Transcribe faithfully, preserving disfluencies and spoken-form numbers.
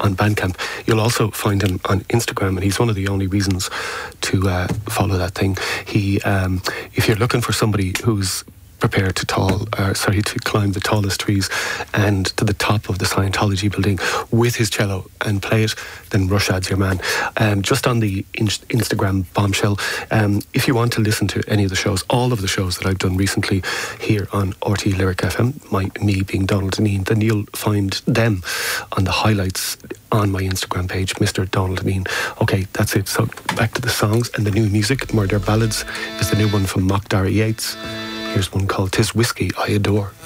on Bandcamp. You'll also find him on Instagram, and he's one of the only reasons to uh, follow that thing. He, um, if you're looking for somebody who's prepared to tall, uh, sorry, to climb the tallest trees and to the top of the Scientology building with his cello and play it, then Rushad's your man. Um, just on the in- Instagram bombshell, um, if you want to listen to any of the shows, all of the shows that I've done recently here on R T Lyric F M, my, me being Donald Deneen, then you'll find them on the highlights on my Instagram page, Mister Donald Deneen. Okay, that's it. So back to the songs and the new music. Murder Ballads is the new one from Mock Dara Yates. Here's one called "'Tis Whiskey I Adore."